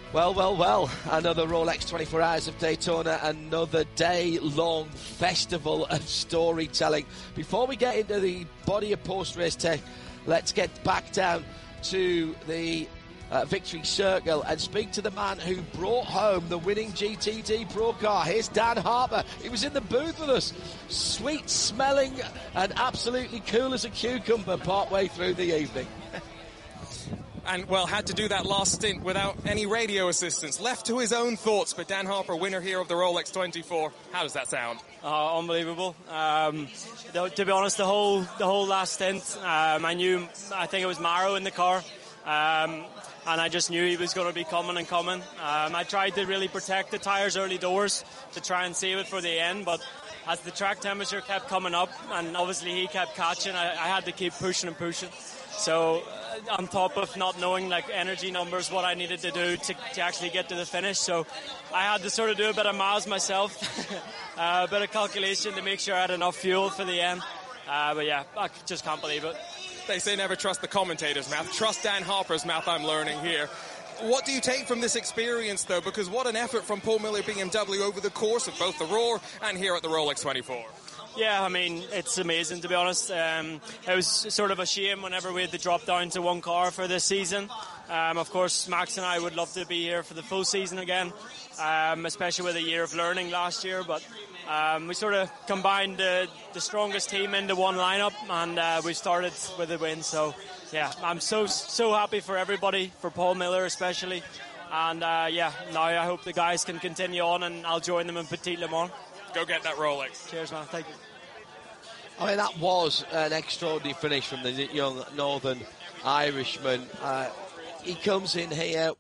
Well, well, well, another Rolex 24 Hours of Daytona, another day-long festival of storytelling. Before we get into the body of post-race tech, let's get back down to the victory circle and speak to the man who brought home the winning GTD Pro car. Here's Dan Harper. He was in the booth with us, sweet-smelling and absolutely cool as a cucumber partway through the evening. And, well, had to do that last stint without any radio assistance. Left to his own thoughts, but Dan Harper, winner here of the Rolex 24. How does that sound? Unbelievable. To be honest, the whole last stint, I think it was Maro in the car, and I just knew he was going to be coming. I tried to really protect the tyres early doors to try and save it for the end, but as the track temperature kept coming up, and obviously he kept catching, I had to keep pushing. So on top of not knowing energy numbers, what I needed to do to actually get to the finish. So I had to sort of do a bit of miles myself, a bit of calculation to make sure I had enough fuel for the end. But yeah, I just can't believe it. They say never trust the commentator's mouth. Trust Dan Harper's mouth, I'm learning here. What do you take from this experience, though? Because what an effort from Paul Miller BMW over the course of both the Roar and here at the Rolex 24. Yeah, I mean, it's amazing, to be honest. It was sort of a shame whenever we had to drop down to one car for this season. Of course, Max and I would love to be here for the full season again, especially with a year of learning last year. But we sort of combined the strongest team into one lineup, and we started with a win. So, yeah, I'm so happy for everybody, for Paul Miller especially. And, now I hope the guys can continue on, and I'll join them in Petit Le Mans. Go get that Rolex. Cheers, man. Thank you. I mean, that was an extraordinary finish from the young Northern Irishman. He comes in here,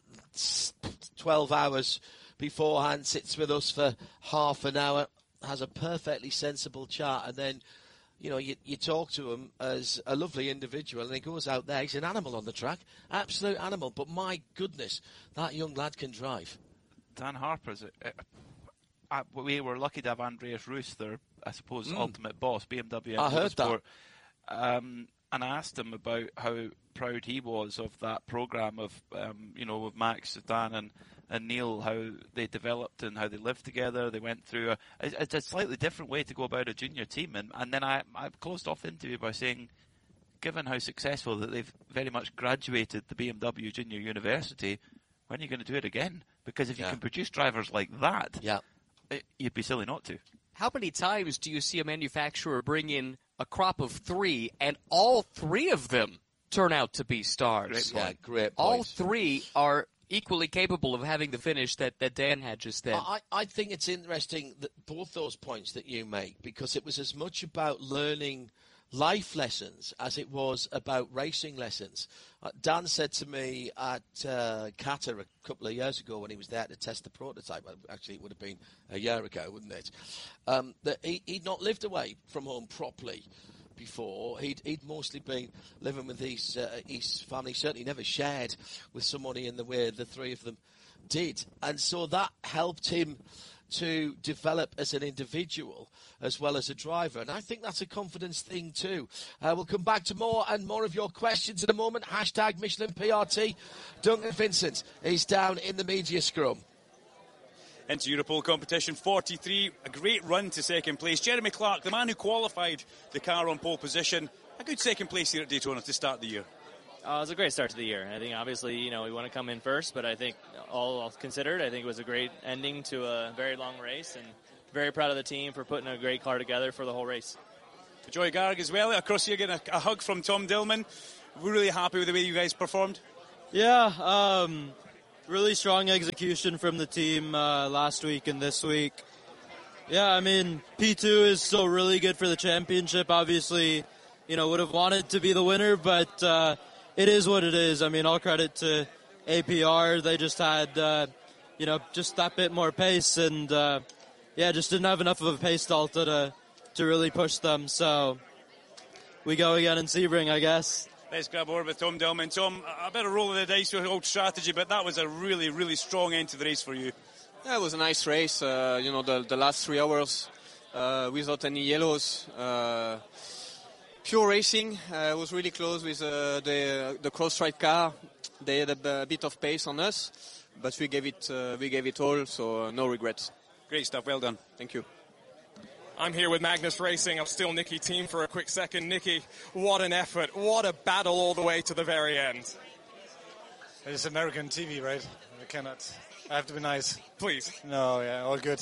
12 hours beforehand, sits with us for half an hour, has a perfectly sensible chat, and then, you talk to him as a lovely individual, and he goes out there. He's an animal on the track, absolute animal, but my goodness, that young lad can drive. Dan Harper's... we were lucky to have Andreas Russ, their, I suppose, ultimate boss, BMW. I heard that. And I asked him about how proud he was of that program of, with Max, Dan, and Neil, how they developed and how they lived together. They went through it's a slightly different way to go about a junior team. And then I closed off the interview by saying, given how successful that they've very much graduated the BMW Junior University, when are you going to do it again? Because if you can produce drivers like that... Yeah. You'd be silly not to. How many times do you see a manufacturer bring in a crop of 3 and all 3 of them turn out to be stars? Great point. All 3 are equally capable of having the finish that Dan had just then. I think it's interesting that both those points that you make, because it was as much about learning life lessons as it was about racing lessons. Dan said to me at Qatar a couple of years ago when he was there to test the prototype, actually it would have been a year ago, wouldn't it, that he'd not lived away from home properly before. He'd mostly been living with his family, certainly never shared with somebody in the way the 3 of them did. And so that helped him to develop as an individual as well as a driver. And I think that's a confidence thing too. We'll come back to more and more of your questions in a moment. Hashtag Michelin PRT. Duncan Vincent is down in the media scrum. Into Europol competition 43, a great run to second place. Jeremy Clark, the man who qualified the car on pole position, a good second place here at Daytona to start the year. It was a great start to the year. I think obviously, we want to come in first, but I think all considered, I think it was a great ending to a very long race, and very proud of the team for putting a great car together for the whole race. Joey Garrick as well, across here getting a hug from Tom Dillman. We're really happy with the way you guys performed. Yeah, really strong execution from the team last week and this week. Yeah, I mean, P2 is still really good for the championship. Obviously, would have wanted to be the winner, but it is what it is. I mean, all credit to APR. They just had, just that bit more pace, and just didn't have enough of a pace delta to really push them. So we go again in Sebring, I guess. Let's grab over with Tom Dillman. Tom, a bit of roll of the dice with old strategy, but that was a really, really strong end to the race for you. Yeah, it was a nice race. The last 3 hours without any yellows. Pure racing. Was really close with the Cross-Strike car. They had a bit of pace on us. but we gave it all, so no regrets. Great stuff. Well done. Thank you. I'm here with Magnus Racing. I'm still Nicky team for a quick second. Nicky, what an effort. What a battle all the way to the very end. It's American TV, right? I have to be nice. Please. No, yeah, all good.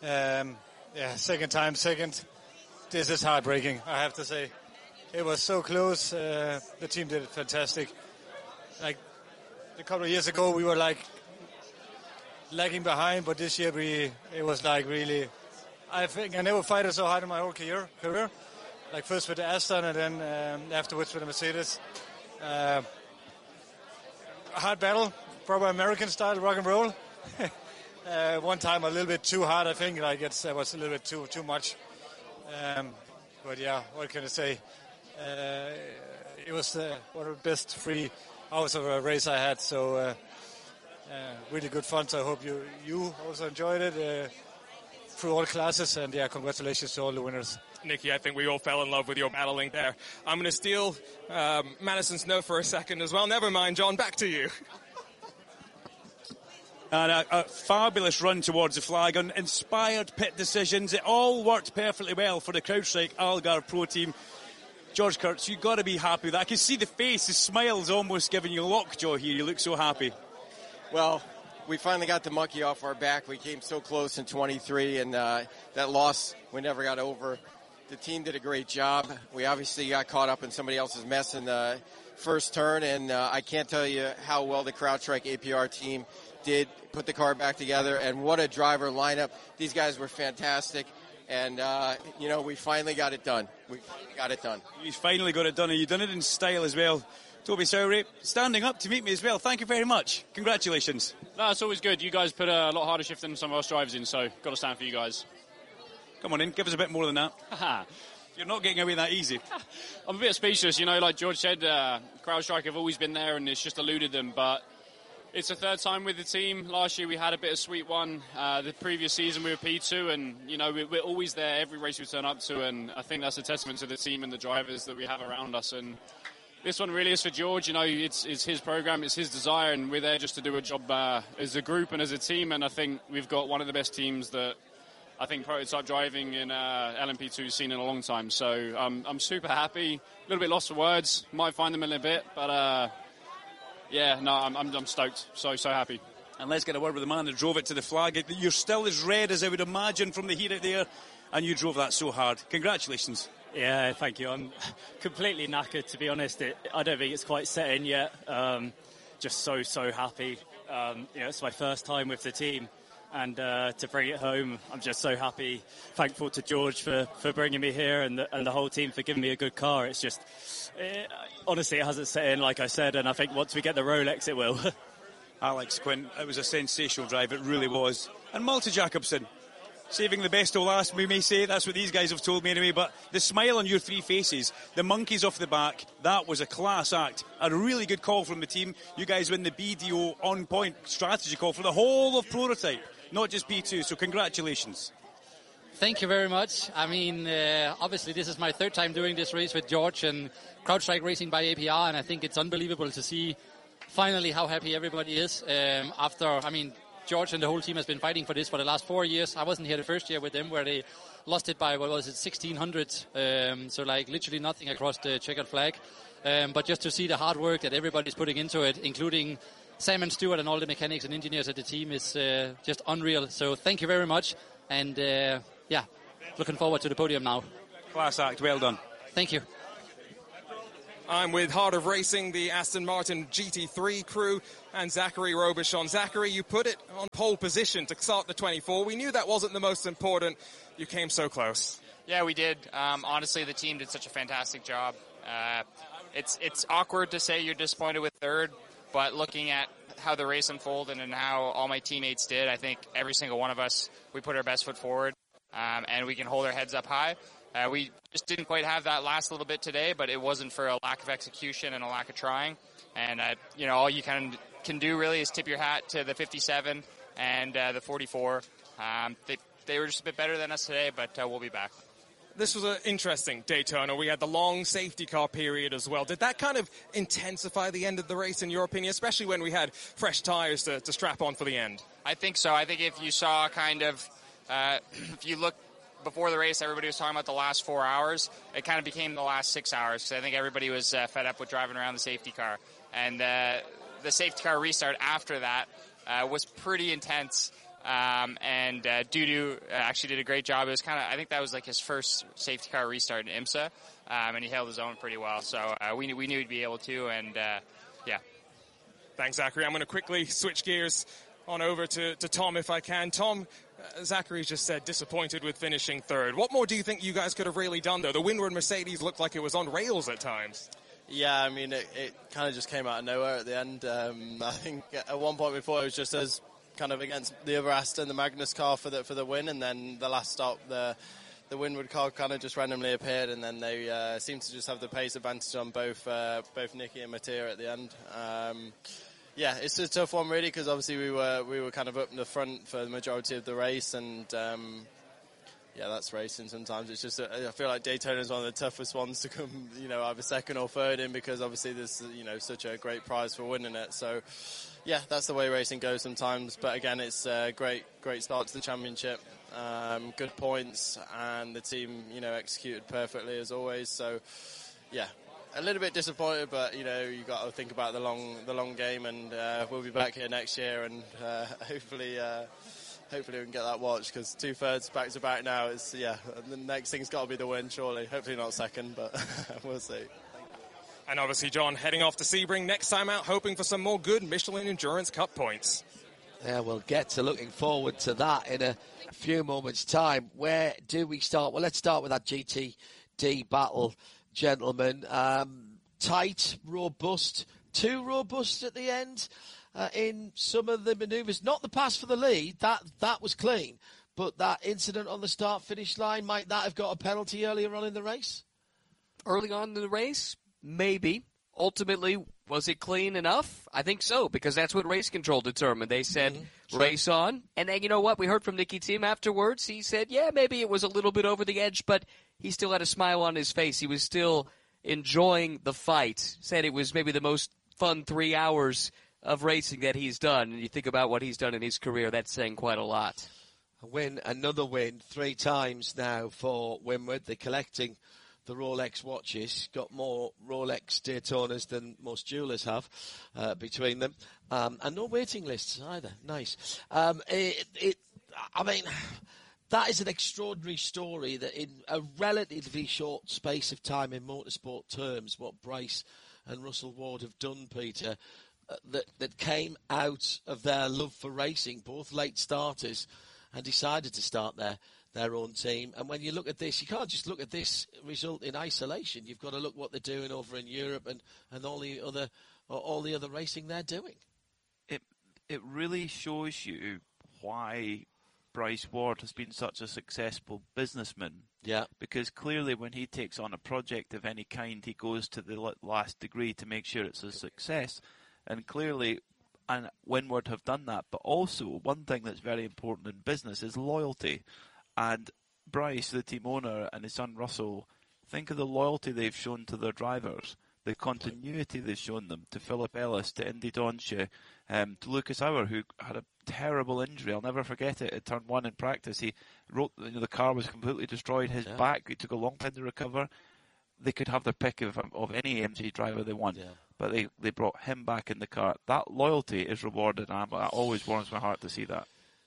Second. This is heartbreaking, I have to say. It was so close. The team did it fantastic. Like a couple of years ago, we were like lagging behind, but this year it was like really. I think I never fighted so hard in my whole career. Like first with the Aston and then afterwards with the Mercedes. A hard battle, proper American style rock and roll. One time a little bit too hard, I think. Like it was a little bit too much. But yeah, what can I say? It was one of the best 3 hours of a race I had. So really good fun. So I hope you also enjoyed it through all classes. And yeah, congratulations to all the winners. Nicky, I think we all fell in love with your battling there. I'm going to steal Madison's note for a second as well. Never mind, John, back to you. And a fabulous run towards the flag on inspired pit decisions. It all worked perfectly well for the CrowdStrike Algar Pro team. George Kurtz, you've got to be happy with that. I can see the face, the smile's almost giving you lockjaw here. You look so happy. Well, we finally got the monkey off our back. We came so close in 23, and that loss we never got over. The team did a great job. We obviously got caught up in somebody else's mess in the first turn, and I can't tell you how well the CrowdStrike APR team did put the car back together, and what a driver lineup. These guys were fantastic, and, we finally got it done. You finally got it done, and you done it in style as well. Toby Sowry, standing up to meet me as well. Thank you very much. Congratulations. No, it's always good. You guys put a lot harder shift than some of us drivers in, so got to stand for you guys. Come on in, give us a bit more than that. You're not getting away that easy. I'm a bit speechless, like George said, CrowdStrike have always been there and it's just eluded them, but it's the third time with the team. Last year we had a bittersweet one. The previous season we were P2, and we're always there every race we turn up to, and I think that's a testament to the team and the drivers that we have around us. And this one really is for George. It's his program, it's his desire, and we're there just to do a job as a group and as a team. And I think we've got one of the best teams that I think prototype driving in LMP2's seen in a long time. So I'm super happy. A little bit lost for words. Might find them in a bit, but I'm stoked. So happy. And let's get a word with the man that drove it to the flag. You're still as red as I would imagine from the heat out there, and you drove that so hard. Congratulations. Yeah, thank you. I'm completely knackered, to be honest. I don't think it's quite set in yet. Just so happy. It's my first time with the team, and to bring it home, I'm just so happy. Thankful to George for bringing me here, and the whole team for giving me a good car. It's just, honestly, it hasn't set in, like I said, and I think once we get the Rolex, it will. Alex Quinn, it was a sensational drive, it really was. And Malte Jakobsen, saving the best till last, we may say. That's what these guys have told me anyway. But the smile on your 3 faces, the monkeys off the back, that was a class act. A really good call from the team. You guys win the BDO on-point strategy call for the whole of Prototype, not just P2. So congratulations. Thank you very much. I mean, obviously this is my third time doing this race with George and CrowdStrike Racing by APR, and I think it's unbelievable to see finally how happy everybody is George and the whole team has been fighting for this for the last 4 years. I wasn't here the first year with them where they lost it by, 1,600. So literally nothing across the checkered flag. But just to see the hard work that everybody's putting into it, including Sam and Stuart and all the mechanics and engineers at the team, is just unreal. So thank you very much. And looking forward to the podium now. Class act, well done. Thank you. I'm with Heart of Racing, the Aston Martin GT3 crew, and Zachary Robichon. Zachary, you put it on pole position to start the 24. We knew that wasn't the most important. You came so close. Yeah, we did. Honestly, the team did such a fantastic job. It's awkward to say you're disappointed with third, but looking at how the race unfolded and how all my teammates did, I think every single one of us, we put our best foot forward, and we can hold our heads up high. We just didn't quite have that last little bit today, but it wasn't for a lack of execution and a lack of trying. And, all you can do really is tip your hat to the 57 and the 44. They were just a bit better than us today, but we'll be back. This was an interesting Daytona. We had the long safety car period as well. Did that kind of intensify the end of the race, in your opinion, especially when we had fresh tyres to strap on for the end? I think so. I think if you saw if you look before the race, everybody was talking about the last 4 hours. It kind of became the last 6 hours. So I think everybody was fed up with driving around the safety car. And the safety car restart after that was pretty intense. And Dudu actually did a great job. It was I think that was like his first safety car restart in IMSA, and he held his own pretty well. So we knew he'd be able to, and yeah. Thanks, Zachary. I'm going to quickly switch gears on over to Tom if I can. Tom, Zachary just said disappointed with finishing third. What more do you think you guys could have really done, though? The Windward Mercedes looked like it was on rails at times. Yeah, I mean, it kind of just came out of nowhere at the end. I think at one point we thought it was just us kind of against the other Aston, the Magnus car for the win, and then the last stop, the Windward car kind of just randomly appeared, and then they seemed to just have the pace advantage on both Nicky and Mattia at the end. Yeah, it's a tough one really, because obviously we were kind of up in the front for the majority of the race, and yeah, that's racing sometimes. It's just I feel like Daytona is one of the toughest ones to come, either second or third in, because obviously there's such a great prize for winning it. So yeah, that's the way racing goes sometimes. But again, it's a great start to the championship. Good points, and the team executed perfectly as always. So yeah, a little bit disappointed, but you got to think about the long game, and we'll be back here next year, and hopefully we can get that watch, because 2/3 back to back now is the next thing's got to be the win, surely. Hopefully not second, but we'll see. And obviously, John, heading off to Sebring next time out, hoping for some more good Michelin Endurance Cup points. Yeah, we'll get to looking forward to that in a few moments' time. Where do we start? Well, let's start with that GTD battle, gentlemen. Tight, robust, too robust at the end in some of the manoeuvres. Not the pass for the lead, that was clean, but that incident on the start-finish line, might that have got a penalty earlier on in the race? Early on in the race? Maybe. Ultimately, was it clean enough? I think so, because that's what race control determined. They said, race on. And then, you know what? We heard from Nicky Thiem afterwards. He said, yeah, maybe it was a little bit over the edge, but he still had a smile on his face. He was still enjoying the fight. Said it was maybe the most fun 3 hours of racing that he's done. And you think about what he's done in his career, that's saying quite a lot. Another win, 3 times now for Windward. They're collecting the Rolex watches, got more Rolex Daytonas than most jewelers have between them, and no waiting lists either. Nice. I mean, that is an extraordinary story that in a relatively short space of time in motorsport terms, what Bryce and Russell Ward have done, Peter, that came out of their love for racing, both late starters, and decided to start their own team. And when you look at this, you can't just look at this result in isolation. You've got to look what they're doing over in Europe and all the other racing they're doing. It really shows you why Bryce Ward has been such a successful businessman. Yeah. Because clearly when he takes on a project of any kind, he goes to the last degree to make sure it's a success. And clearly, and Windward have done that. But also, one thing that's very important in business is loyalty. And Bryce, the team owner, and his son Russell, think of the loyalty they've shown to their drivers, the continuity they've shown them, to Philip Ellis, to Indy Donche, to Lucas Auer, who had a terrible injury. I'll never forget it. At turn 1 in practice, he wrote, the car was completely destroyed. His back, it took a long time to recover. They could have their pick of any AMG driver they want, but they brought him back in the car. That loyalty is rewarded, and that always warms my heart to see that.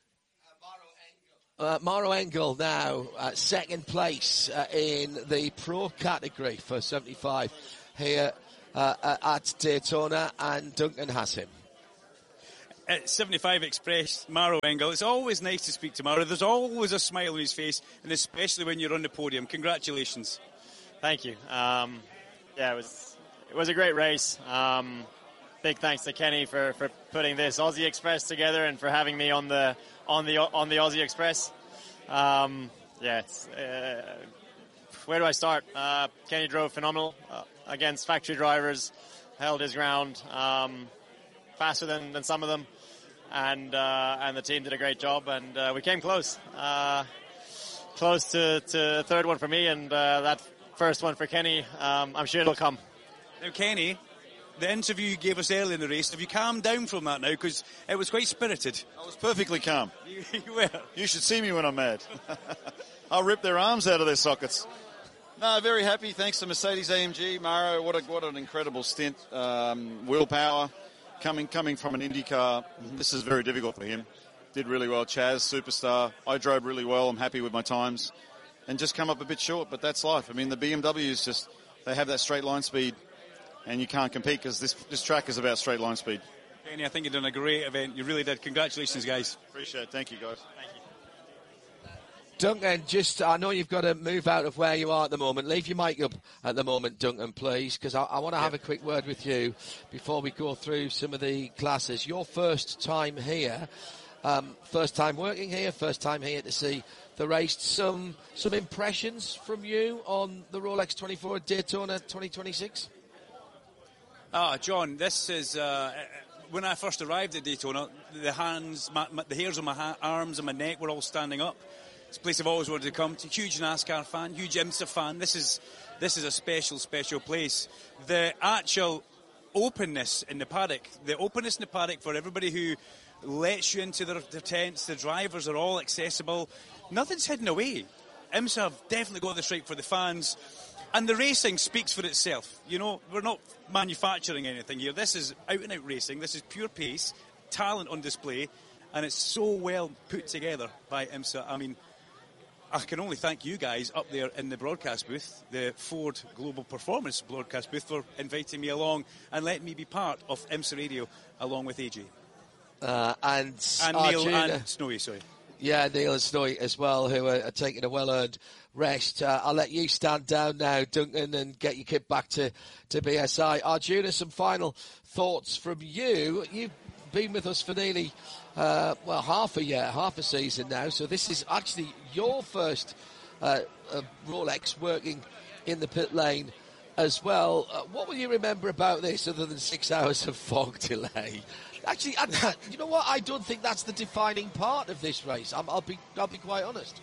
Maro Engel now second place in the pro category for 75 here at Daytona, and Duncan has him. At 75 Express, Maro Engel. It's always nice to speak to Maro. There's always a smile on his face, and especially when you're on the podium. Congratulations. Thank you. It was a great race. Big thanks to Kenny for putting this Aussie Express together and for having me on the Aussie Express. Where do I start? Kenny drove phenomenal against factory drivers, held his ground, faster than some of them, and the team did a great job, and we came close. close to a third one for me, and that first one for Kenny, I'm sure it'll come. Now, Kenny, the interview you gave us early in the race, have you calmed down from that now? Because it was quite spirited. I was perfectly calm. You were. You should see me when I'm mad. I'll rip their arms out of their sockets. No, very happy. Thanks to Mercedes-AMG. Maro, what an incredible stint. Willpower, coming from an Indy car. This is very difficult for him. Did really well. Chaz, superstar. I drove really well. I'm happy with my times. And just come up a bit short, but that's life. I mean, the BMWs just, they have that straight line speed, and you can't compete because this track is about straight line speed. Kenny, I think you've done a great event. You really did. Congratulations, guys. Appreciate it. Thank you, guys. Duncan, I know you've got to move out of where you are at the moment. Leave your mic up at the moment, Duncan, please, because I want to have a quick word with you before we go through some of the classes. Your first time here, first time working here, first time here to see the race. Some impressions from you on the Rolex 24 Daytona 2026? John, this is... when I first arrived at Daytona, the hairs on my arms and my neck were all standing up. It's a place I've always wanted to come to. Huge NASCAR fan, huge IMSA fan. This is a special place. The actual openness in the paddock for everybody who lets you into their tents. The drivers are all accessible. Nothing's hidden away. IMSA have definitely got this right for the fans. And the racing speaks for itself. You know, we're not manufacturing anything here. This is out-and-out racing. This is pure pace, talent on display, and it's so well put together by IMSA. I mean, I can only thank you guys up there in the broadcast booth, the Ford Global Performance broadcast booth, for inviting me along and letting me be part of IMSA Radio along with AJ. And Neil and Snowy, sorry. Yeah, Neil and Snowy as well, who are taking a well-earned rest. I'll let you stand down now, Duncan, and get your kit back to BSI. Arjuna, some final thoughts from you. You've been with us for nearly, half a year, half a season now, so this is actually your first Rolex working in the pit lane as well. What will you remember about this other than 6 hours of fog delay? Actually, you know what? I don't think that's the defining part of this race. I'll be quite honest.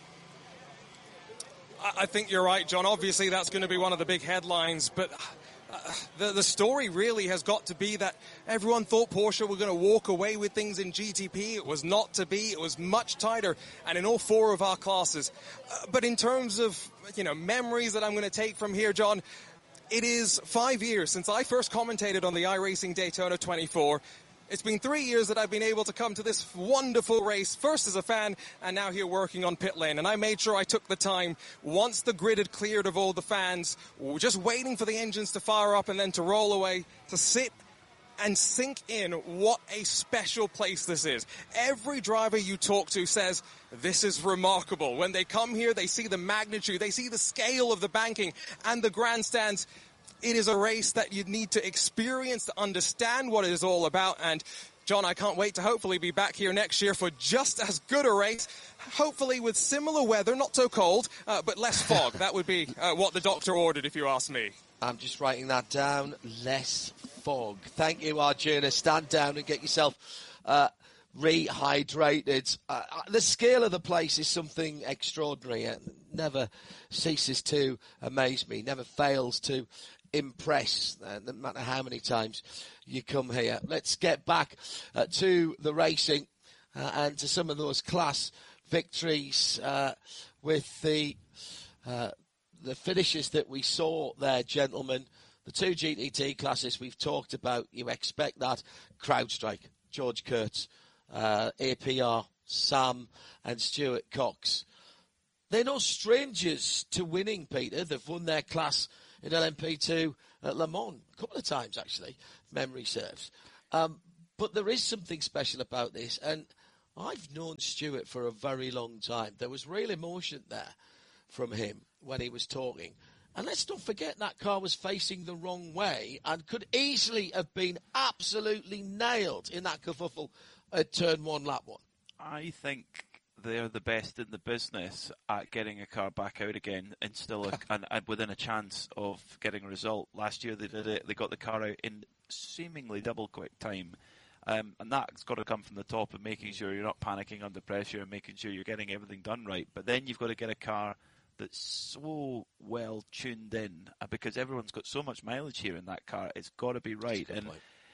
I think you're right, John. Obviously, that's going to be one of the big headlines, but the story really has got to be that everyone thought Porsche were going to walk away with things in GTP. It was not to be. It was much tighter, and in all four of our classes. But in terms of memories that I'm going to take from here, John, it is 5 years since I first commentated on the iRacing Daytona 24. It's been 3 years that I've been able to come to this wonderful race, first as a fan and now here working on pit lane. And I made sure I took the time, once the grid had cleared of all the fans, just waiting for the engines to fire up and then to roll away, to sit and sink in what a special place this is. Every driver you talk to says, this is remarkable. When they come here, they see the magnitude, they see the scale of the banking and the grandstands. It is a race that you need to experience to understand what it is all about. And, John, I can't wait to hopefully be back here next year for just as good a race, hopefully with similar weather, not so cold, but less fog. That would be what the doctor ordered, if you ask me. I'm just writing that down. Less fog. Thank you, Arjuna. Stand down and get yourself rehydrated. The scale of the place is something extraordinary. It never ceases to amaze me, never fails to impress, no matter how many times you come here. Let's get back to the racing and to some of those class victories with the finishes that we saw there, gentlemen. The two GTT classes we've talked about, you expect that. CrowdStrike, George Kurtz, APR, Sam and Stuart Cox. They're no strangers to winning, Peter. They've won their class in LMP2 at Le Mans a couple of times, actually, if memory serves. But there is something special about this, and I've known Stuart for a very long time. There was real emotion there from him when he was talking. And let's not forget that car was facing the wrong way and could easily have been absolutely nailed in that kerfuffle at turn one, lap one. I think they're the best in the business at getting a car back out again and still and within a chance of getting a result. Last year they did it. They got the car out in seemingly double quick time, And that's got to come from the top and making sure you're not panicking under pressure and making sure you're getting everything done right. But then you've got to get a car that's so well tuned in, because everyone's got so much mileage here in that car. It's got to be right. And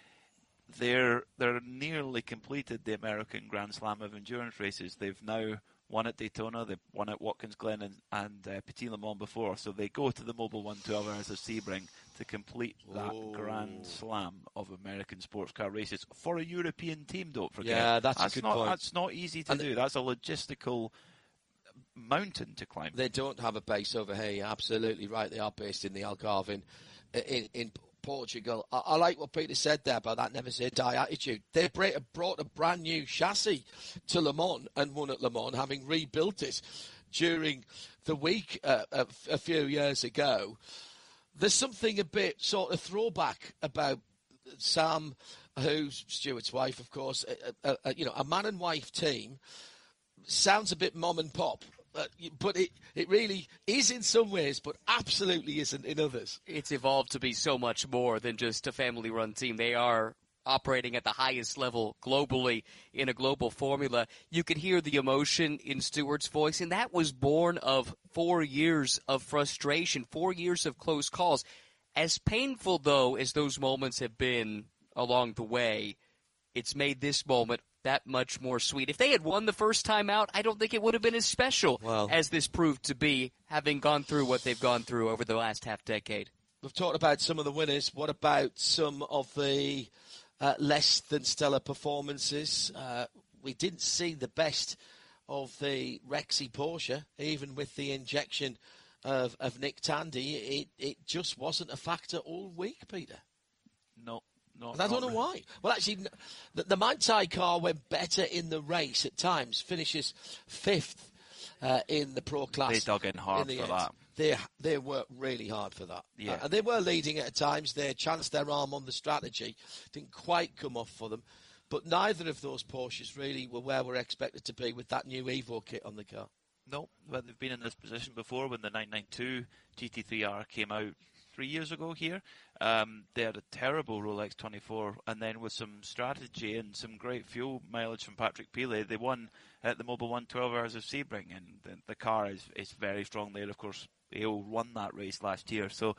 they're nearly completed the American Grand Slam of endurance races. They've now won at Daytona, they've won at Watkins Glen and Petit Le Mans before, so they go to the Mobil 1 12 Hours of Sebring to complete that Grand Slam of American sports car races for a European team, don't forget. Yeah, that's a good point. That's not easy to do. That's a logistical mountain to climb. They don't have a base over here. You're absolutely right. They are based in the Algarve in Portugal. I like what Peter said there about that never say die attitude. They brought a brand new chassis to Le Mans and won at Le Mans, having rebuilt it during the week a few years ago. There's something a bit sort of throwback about Sam, who's Stewart's wife, of course. A man and wife team sounds a bit mom and pop. But it really is in some ways, but absolutely isn't in others. It's evolved to be so much more than just a family-run team. They are operating at the highest level globally in a global formula. You could hear the emotion in Stewart's voice, and that was born of 4 years of frustration, 4 years of close calls. As painful, though, as those moments have been along the way, it's made this moment that much more sweet. If they had won the first time out, I don't think it would have been as special as this proved to be, having gone through what they've gone through over the last half-decade. We've talked about some of the winners. What about some of the less than stellar performances? We didn't see the best of the Rexy Porsche, even with the injection of Nick Tandy. It just wasn't a factor all week, Peter. No. I don't know why. Well, actually, the Manthey car went better in the race at times, finishes 5th in the Pro Class. They dug in hard for that. They worked really hard for that. Yeah. And they were leading at times. They chanced their arm on the strategy. Didn't quite come off for them. But neither of those Porsches really were where we're expected to be with that new Evo kit on the car. No, but they've been in this position before when the 992 GT3R came out 3 years ago here. They had a terrible Rolex 24, and then with some strategy and some great fuel mileage from Patrick Pilet, they won at the Mobil 1 12 Hours of Sebring, and the car is very strong there. Of course, AO won that race last year, so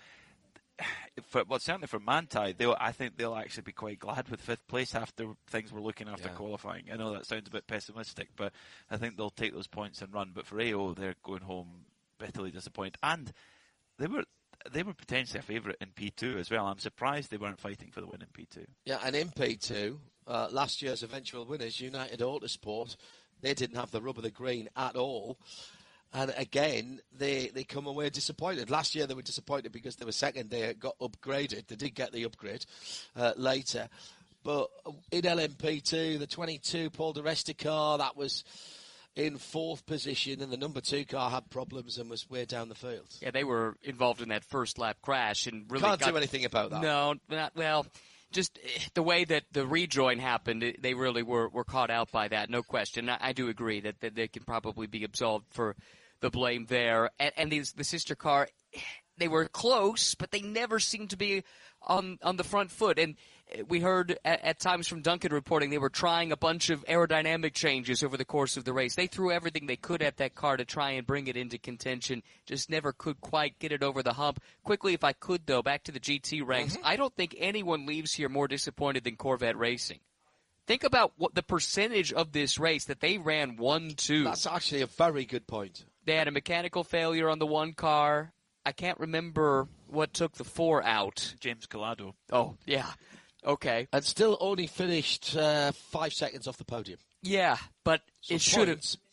certainly for Manthey, I think they'll actually be quite glad with 5th place after things were looking after qualifying. I know that sounds a bit pessimistic, but I think they'll take those points and run. But for AO, they're going home bitterly disappointed, and they were potentially a favourite in P2 as well. I'm surprised they weren't fighting for the win in P2. Yeah, and in P2, last year's eventual winners, United Autosport, they didn't have the rub of the green at all. And again, they come away disappointed. Last year they were disappointed because they were second. They got upgraded. They did get the upgrade later. But in LMP2, the 22 Paul di Resta car, that was in 4th position, and the number 2 car had problems and was way down the field. Yeah, they were involved in that first lap crash and really can't do anything about that. No, well, just the way that the rejoin happened, they really were caught out by that, no question. I do agree that they can probably be absolved for the blame there. And the sister car, they were close, but they never seemed to be on the front foot. And we heard at times from Duncan reporting they were trying a bunch of aerodynamic changes over the course of the race. They threw everything they could at that car to try and bring it into contention, just never could quite get it over the hump. Quickly, if I could, though, back to the GT ranks, I don't think anyone leaves here more disappointed than Corvette Racing. Think about what the percentage of this race that they ran 1-2. That's actually a very good point. They had a mechanical failure on the one car. I can't remember what took the 4 out. James Collado. Oh, yeah. Okay. And still only finished 5 seconds off the podium. Yeah, but it should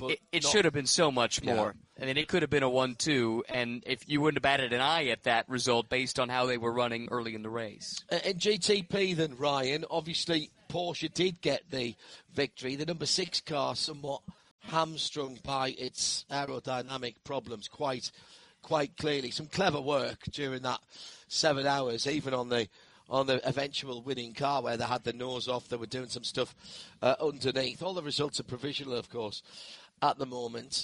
have been so much more. Yeah. I mean, it could have been a 1-2, and if you wouldn't have batted an eye at that result based on how they were running early in the race. In GTP then, Ryan, obviously Porsche did get the victory. The number 6 car somewhat hamstrung by its aerodynamic problems quite clearly. Some clever work during that 7 hours, even on the eventual winning car where they had the nose off. They were doing some stuff underneath. All the results are provisional, of course, at the moment.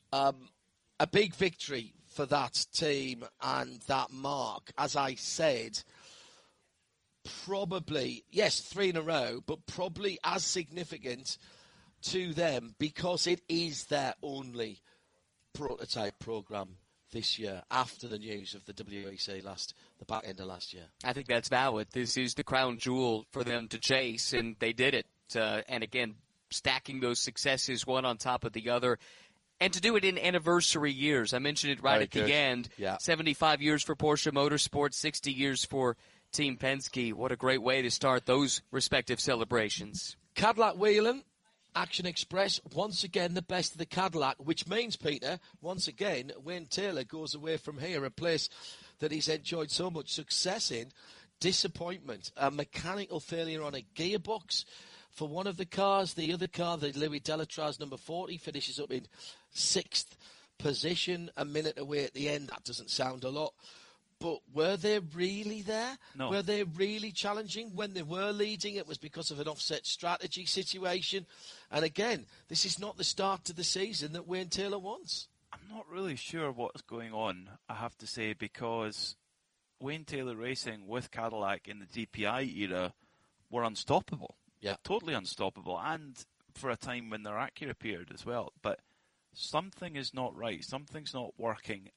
A big victory for that team and that mark. As I said, probably, yes, 3 in a row, but probably as significant to them because it is their only prototype program this year after the news of the WEC the back end of last year. I think that's valid. This is the crown jewel for them to chase, and they did it. And again, stacking those successes one on top of the other. And to do it in anniversary years. I mentioned it right at the end. Yeah. 75 years for Porsche Motorsport, 60 years for Team Penske. What a great way to start those respective celebrations. Cadillac Whelen, Action Express, once again the best of the Cadillac, which means, Peter, once again, Wayne Taylor goes away from here, a place that he's enjoyed so much success in. Disappointment, a mechanical failure on a gearbox for one of the cars. The other car, the Louis Delatraz number 40, finishes up in 6th position, a minute away at the end. That doesn't sound a lot. But were they really there? No. Were they really challenging? When they were leading, it was because of an offset strategy situation. And again, this is not the start to the season that Wayne Taylor wants. I'm not really sure what's going on, I have to say, because Wayne Taylor Racing with Cadillac in the DPI era were unstoppable. Yeah. Totally unstoppable. And for a time when their Acura appeared as well. But something is not right. Something's not working.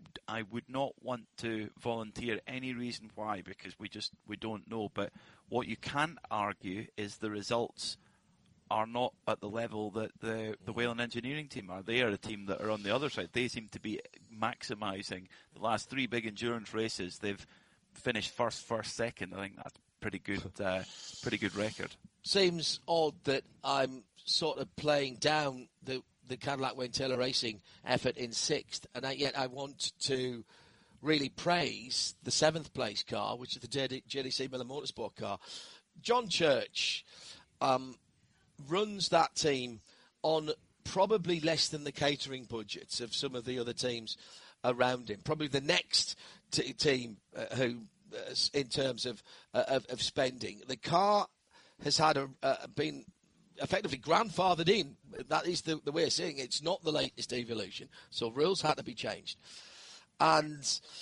I would not want to volunteer any reason why, because we don't know. But what you can argue is the results are not at the level that the Whelen Engineering team are. They are a team that are on the other side. They seem to be maximising the last 3 big endurance races. They've finished first, second. I think that's pretty good record. Seems odd that I'm sort of playing down the Cadillac Wayne Taylor Racing effort in 6th, and yet I want to really praise the 7th place car, which is the JDC Miller Motorsport car. John Church runs that team on probably less than the catering budgets of some of the other teams around him. Probably the next team who, in terms of spending. The car has had been effectively grandfathered in. That is the way of seeing it. It's not the latest evolution, so rules had to be changed. And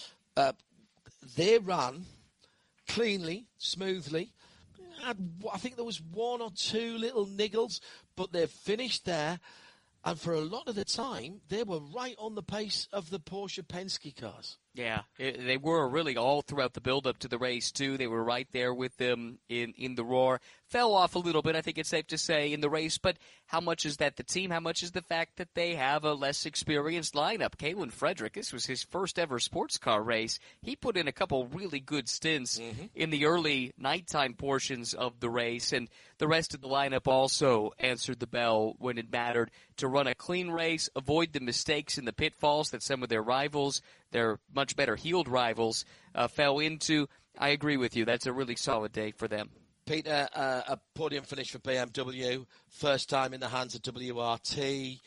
they ran cleanly, smoothly. I think there was 1 or 2 little niggles, but they've finished there. And for a lot of the time, they were right on the pace of the Porsche Penske cars. Yeah, they were really all throughout the build-up to the race, too. They were right there with them in the roar. Fell off a little bit, I think it's safe to say, in the race. But how much is that the team? How much is the fact that they have a less experienced lineup? Kalen Frederick, this was his first ever sports car race. He put in a couple really good stints in the early nighttime portions of the race. And the rest of the lineup also answered the bell when it mattered to run a clean race, avoid the mistakes and the pitfalls that some of their rivals, their much better heeled rivals, fell into. I agree with you. That's a really solid day for them. Peter, a podium finish for BMW, first time in the hands of WRT.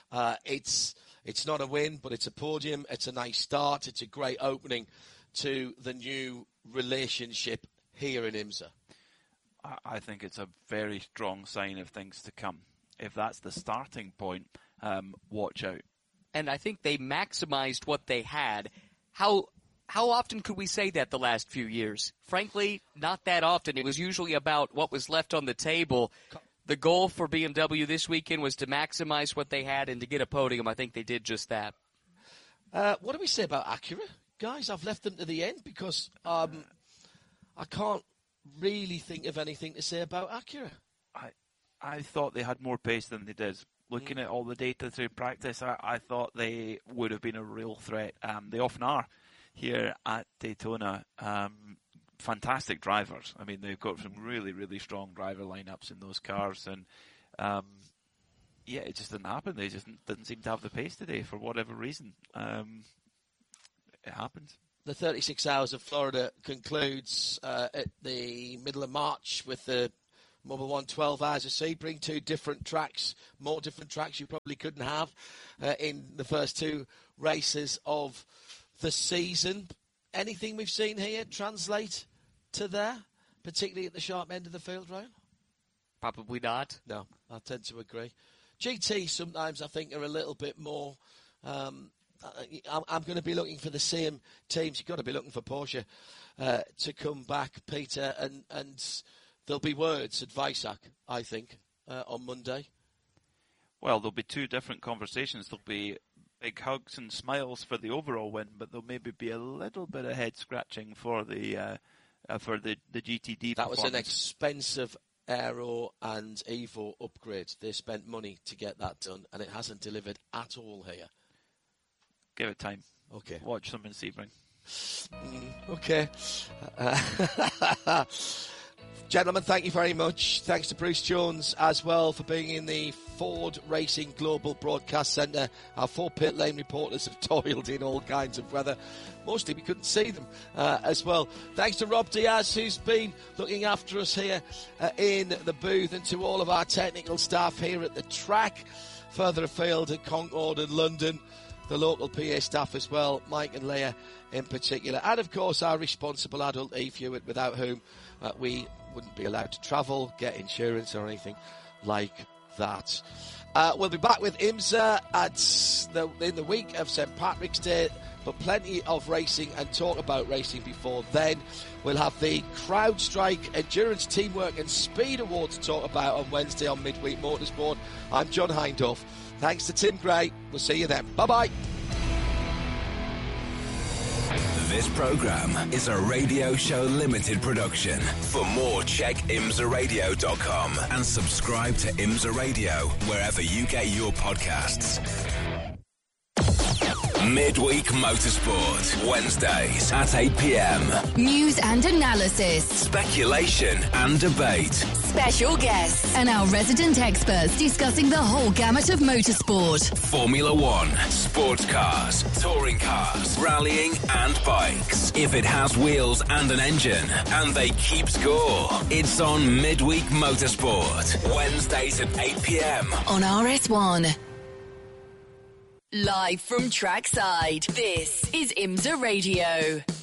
It's not a win, but it's a podium. It's a nice start. It's a great opening to the new relationship here in IMSA. I think it's a very strong sign of things to come. If that's the starting point, watch out. And I think they maximized what they had. How often could we say that the last few years? Frankly, not that often. It was usually about what was left on the table. The goal for BMW this weekend was to maximize what they had and to get a podium. I think they did just that. What do we say about Acura? Guys, I've left them to the end because I can't really think of anything to say about Acura. I thought they had more pace than they did. Looking at all the data through practice, I thought they would have been a real threat. They often are here at Daytona. Fantastic drivers. I mean, they've got some really, really strong driver lineups in those cars. And, it just didn't happen. They just didn't seem to have the pace today for whatever reason. It happened. The 36 Hours of Florida concludes at the middle of March with the Mobil 1 12 Hours of Sebring, 2 different tracks, more different tracks you probably couldn't have in the first 2 races of the season. Anything we've seen here translate to there, particularly at the sharp end of the field, Ryan? Probably not. No, I tend to agree. GT sometimes I think are a little bit more I'm going to be looking for the same teams. You've got to be looking for Porsche to come back, Peter, and there'll be words at Weissach, I think, on Monday. Well, there'll be two different conversations. There'll be big hugs and smiles for the overall win, but there'll maybe be a little bit of head scratching for the GTD. That was an expensive Aero and Evo upgrade. They spent money to get that done, and it hasn't delivered at all here. Give it time. Okay. Watch them in Sebring. Okay. Gentlemen, thank you very much. Thanks to Bruce Jones as well for being in the Ford Racing Global Broadcast Centre. Our 4 pit lane reporters have toiled in all kinds of weather. Mostly we couldn't see them as well. Thanks to Rob Diaz, who's been looking after us here in the booth, and to all of our technical staff here at the track, further afield at Concord and London, the local PA staff as well, Mike and Leah in particular, and of course our responsible adult Eve Hewitt, without whom we wouldn't be allowed to travel, get insurance or anything like that. We'll be back with IMSA in the week of St Patrick's Day, but plenty of racing and talk about racing before then. We'll have the CrowdStrike Endurance, Teamwork and Speed Award to talk about on Wednesday on Midweek Motorsport. I'm John Hindhaugh. Thanks to Tim Gray. We'll see you then. Bye-bye. This programme is a Radio Show Limited production. For more, check imsaradio.com and subscribe to IMSA Radio wherever you get your podcasts. Midweek Motorsport, Wednesdays at 8 p.m. News and analysis. Speculation and debate. Special guests and our resident experts discussing the whole gamut of motorsport. Formula One, sports cars, touring cars, rallying and bikes. If it has wheels and an engine and they keep score, it's on Midweek Motorsport, Wednesdays at 8 p.m. on RS1. Live from trackside, this is IMSA Radio.